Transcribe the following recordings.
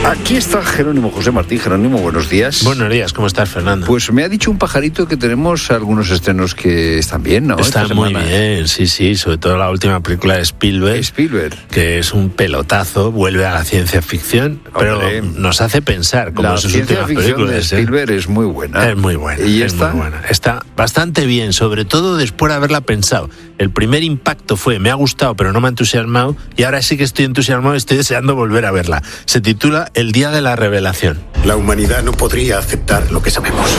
Aquí está Jerónimo José Martín. Jerónimo, buenos días. Buenos días, ¿cómo estás, Fernando? Pues me ha dicho un pajarito que tenemos algunos estrenos que están bien, ¿no? Están muy bien, sí, sobre todo la última película de Spielberg, que es un pelotazo, vuelve a la ciencia ficción, pero nos hace pensar, como sus últimas películas. La ciencia ficción de Spielberg es muy buena. Es muy buena. ¿Y esta? Muy buena. Está bastante bien, sobre todo después de haberla pensado. El primer impacto fue, me ha gustado, pero no me ha entusiasmado, y ahora sí que estoy entusiasmado y estoy deseando volver a verla. Se titula El día de la revelación. La humanidad no podría aceptar lo que sabemos.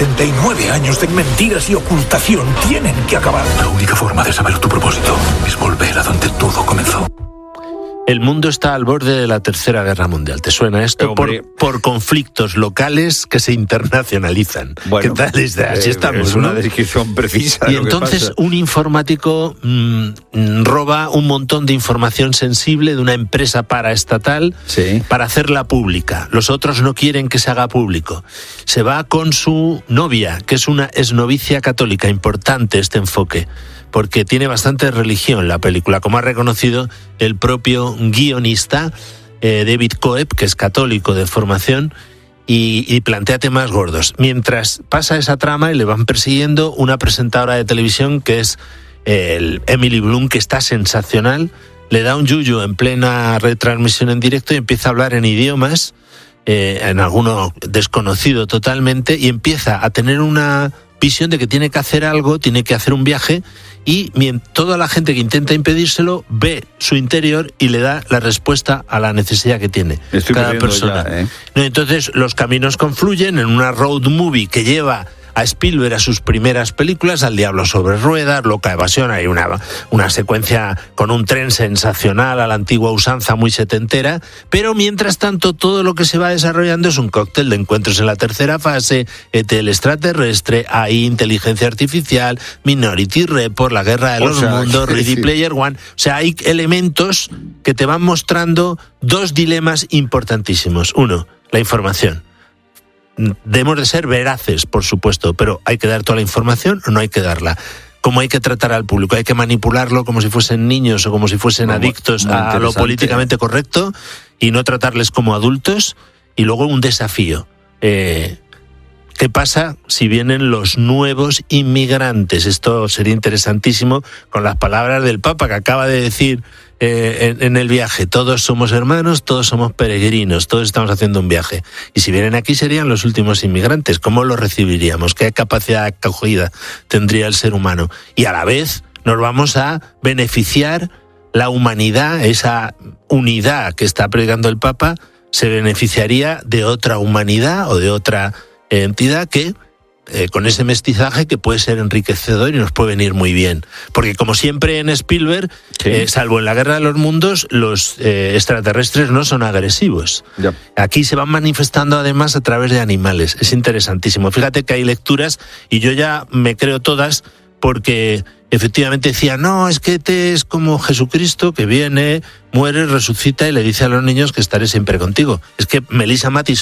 79 años de mentiras y ocultación tienen que acabar. La única forma de saber tu propósito es volver a donde todo comenzó. El mundo está al borde de la Tercera Guerra Mundial. ¿Te suena esto? Por conflictos locales que se internacionalizan. Bueno, ¿qué tal? Así estamos, es una descripción precisa. Y entonces un informático roba un montón de información sensible de una empresa paraestatal para hacerla pública. Los otros no quieren que se haga público. Se va con su novia, que es una exnovicia católica. Importante este enfoque, porque tiene bastante religión la película, como ha reconocido el propio guionista David Coeb, que es católico de formación, y plantea temas gordos. Mientras pasa esa trama y le van persiguiendo una presentadora de televisión que es Emily Bloom, que está sensacional, le da un yuyu en plena retransmisión en directo y empieza a hablar en idiomas, en alguno desconocido totalmente, y empieza a tener una visión de que tiene que hacer algo, tiene que hacer un viaje, y toda la gente que intenta impedírselo ve su interior y le da la respuesta a la necesidad que tiene cada persona. No, entonces los caminos confluyen en una road movie que lleva a Spielberg a sus primeras películas, Al diablo sobre ruedas, Loca evasión, hay una secuencia con un tren sensacional a la antigua usanza muy setentera, pero mientras tanto todo lo que se va desarrollando es un cóctel de encuentros en la tercera fase, el extraterrestre, AI, inteligencia artificial, Minority Report, la guerra de los mundos, Ready Player One. O sea, hay elementos que te van mostrando dos dilemas importantísimos. Uno, la información. Debemos de ser veraces, por supuesto, pero ¿hay que dar toda la información o no hay que darla? ¿Cómo hay que tratar al público? ¿Hay que manipularlo como si fuesen niños o como si fuesen adictos a lo políticamente correcto y no tratarles como adultos? Y luego un desafío. ¿Qué pasa si vienen los nuevos inmigrantes? Esto sería interesantísimo con las palabras del Papa, que acaba de decir en el viaje: todos somos hermanos, todos somos peregrinos, todos estamos haciendo un viaje. Y si vienen aquí serían los últimos inmigrantes. ¿Cómo los recibiríamos? ¿Qué capacidad de acogida tendría el ser humano? Y a la vez nos vamos a beneficiar la humanidad, esa unidad que está predicando el Papa, se beneficiaría de otra humanidad o de otra entidad que con ese mestizaje que puede ser enriquecedor y nos puede venir muy bien. Porque como siempre en Spielberg, salvo en la Guerra de los Mundos, los extraterrestres no son agresivos. Aquí se van manifestando además a través de animales. Es interesantísimo. Fíjate que hay lecturas, y yo ya me creo todas, porque efectivamente decía, no, es que es como Jesucristo, que viene, muere, resucita y le dice a los niños que estaré siempre contigo. Es que Melissa Mathison